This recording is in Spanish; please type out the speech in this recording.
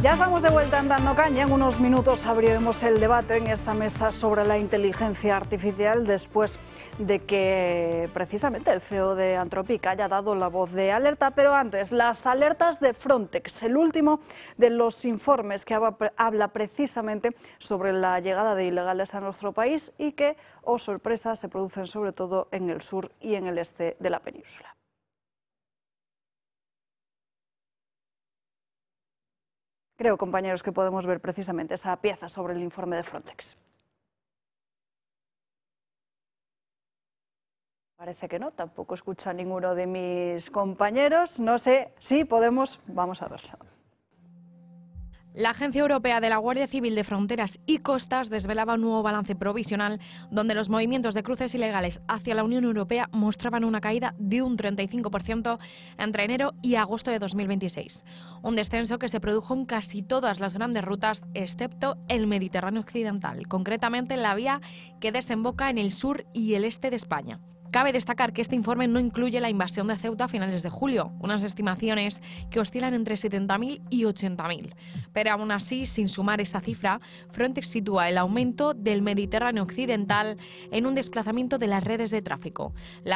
Ya estamos de vuelta en Dando Caña. En unos minutos abriremos el debate en esta mesa sobre la inteligencia artificial después de que precisamente el CEO de Anthropic haya dado la voz de alerta. Pero antes, las alertas de Frontex, el último de los informes que habla precisamente sobre la llegada de ilegales a nuestro país y que, oh sorpresa, se producen sobre todo en el sur y en el este de la península. Creo, compañeros, que podemos ver precisamente esa pieza sobre el informe de Frontex. Parece que no, tampoco escucho a ninguno de mis compañeros. No sé si podemos, vamos a verlo. La Agencia Europea de la Guardia Civil de Fronteras y Costas desvelaba un nuevo balance provisional donde los movimientos de cruces ilegales hacia la Unión Europea mostraban una caída de un 35% entre enero y agosto de 2026. Un descenso que se produjo en casi todas las grandes rutas, excepto el Mediterráneo occidental, concretamente la vía que desemboca en el sur y el este de España. Cabe destacar que este informe no incluye la invasión de Ceuta a finales de julio, unas estimaciones que oscilan entre 70.000 y 80.000. Pero aún así, sin sumar esta cifra, Frontex sitúa el aumento del Mediterráneo occidental en un desplazamiento de las redes de tráfico.